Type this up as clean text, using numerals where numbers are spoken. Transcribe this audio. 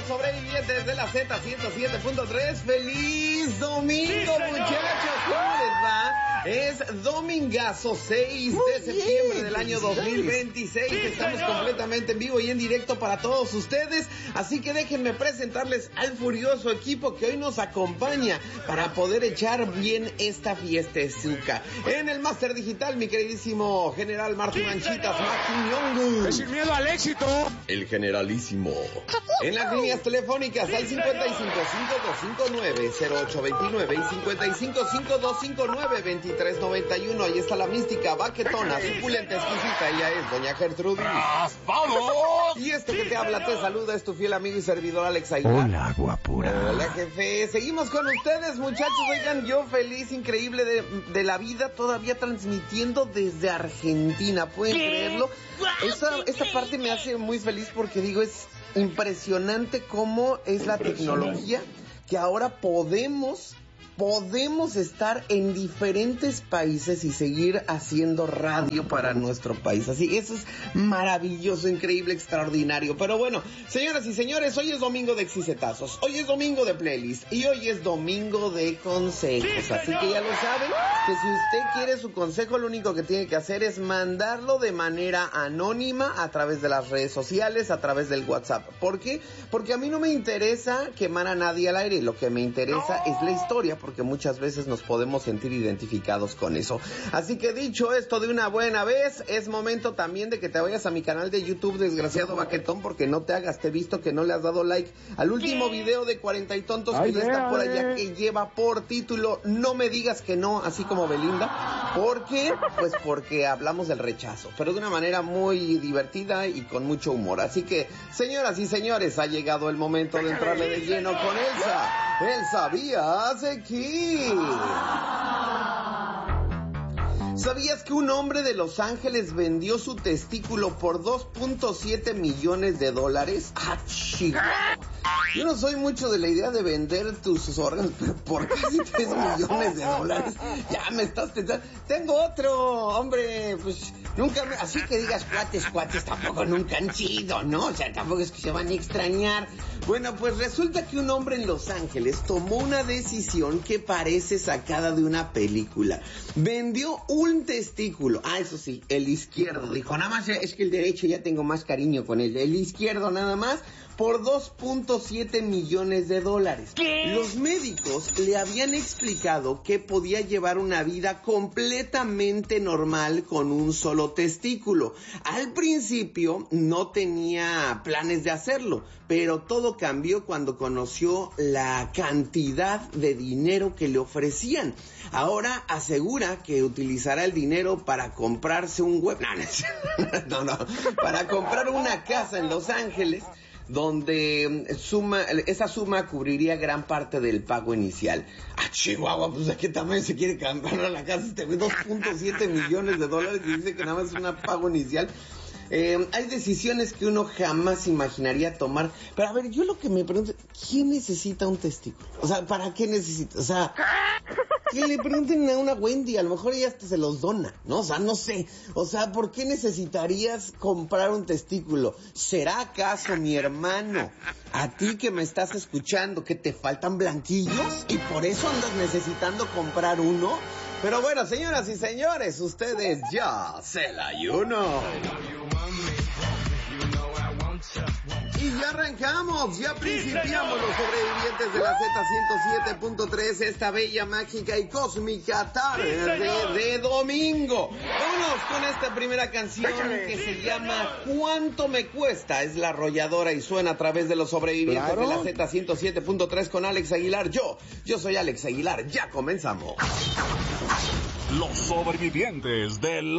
sobrevivientes de la Z107.3. ¡Feliz domingo, muchachos! ¿Cómo les va? Es domingazo 6 de septiembre del año 2026. Estamos completamente en vivo y en directo para todos ustedes. Así que déjenme presentarles al furioso equipo que hoy nos acompaña para poder echar bien esta fiestezuca. En el máster digital, mi queridísimo general Martín Manchitas, Martín Yongu. Sin miedo al éxito. El generalísimo. En las líneas telefónicas al 55-5259-0829 y 55-5259-2391. Ahí está la mística, baquetona, suculenta, exquisita. Ella es doña Gertrudis. ¡Vamos! Y este que te habla, te saluda, es tu fiel amigo y servidor Alex Aguilar. Hola, guapura. Hola, jefe. Seguimos con ustedes, muchachos. Oigan, yo feliz, increíble de la vida, todavía transmitiendo desde Argentina. ¿Pueden creerlo? Esta parte me hace muy feliz porque digo, es impresionante cómo es la tecnología que ahora podemos estar en diferentes países y seguir haciendo radio para nuestro país. Así, eso es maravilloso, increíble, extraordinario. Pero bueno, señoras y señores, hoy es domingo de exicetazos, hoy es domingo de playlist y hoy es domingo de consejos. Así que ya lo saben, que si usted quiere su consejo, lo único que tiene que hacer es mandarlo de manera anónima a través de las redes sociales, a través del WhatsApp. ¿Por qué? Porque a mí no me interesa quemar a nadie al aire, lo que me interesa es la historia, porque muchas veces nos podemos sentir identificados con eso. Así que dicho esto de una buena vez, es momento también de que te vayas a mi canal de YouTube, desgraciado baquetón, porque no te hagas, te he visto que no le has dado like al último video de 40 y tontos que ya está por allá, que lleva por título No me digas que no, así como Belinda. ¿Por qué? Pues porque hablamos del rechazo, pero de una manera muy divertida y con mucho humor. Así que, señoras y señores, ha llegado el momento de entrarle de lleno con Elsa. Elsa Vías aquí. ¿Sabías que un hombre de Los Ángeles vendió su testículo por $2.7 millones? ¡Ah, chihuahua! Yo no soy mucho de la idea de vender tus órganos, pero ¿por casi $3 millones? Ya me estás pensando. Tengo otro, hombre, pues nunca me... Así que digas cuates tampoco nunca han sido, ¿no? O sea, tampoco es que se van a extrañar. Bueno, pues resulta que un hombre en Los Ángeles tomó una decisión que parece sacada de una película. Vendió un testículo. Eso sí, el izquierdo. Dijo, nada más es que el derecho ya tengo más cariño con él. El izquierdo nada más, por $2.7 millones. ¿Qué? Los médicos le habían explicado que podía llevar una vida completamente normal con un solo testículo. Al principio no tenía planes de hacerlo, pero todo cambió cuando conoció la cantidad de dinero que le ofrecían. Ahora asegura que utilizará el dinero para comprarse un web... No, para comprar una casa en Los Ángeles, donde esa suma cubriría gran parte del pago inicial. ¡Ah, chihuahua! Pues ¿a qué tamaño se quiere comprar la casa este güey? $2.7 millones y dice que nada más es un pago inicial. Hay decisiones que uno jamás imaginaría tomar. Pero a ver, yo lo que me pregunto, ¿quién necesita un testículo? O sea, ¿para qué necesita? O sea, que le pregunten a una Wendy, a lo mejor ella hasta se los dona, ¿no? O sea, no sé. O sea, ¿por qué necesitarías comprar un testículo? ¿Será acaso, mi hermano, a ti que me estás escuchando, que te faltan blanquillos y por eso andas necesitando comprar uno? Pero bueno, señoras y señores, ustedes ya se la ayuno. Y ya arrancamos, ya principiamos los sobrevivientes de la Z107.3, esta bella, mágica y cósmica tarde de domingo. Vámonos con esta primera canción que se llama ¿Cuánto me cuesta? Es La Arrolladora y suena a través de los sobrevivientes de la Z107.3 con Alex Aguilar. Yo soy Alex Aguilar, ya comenzamos. Los sobrevivientes de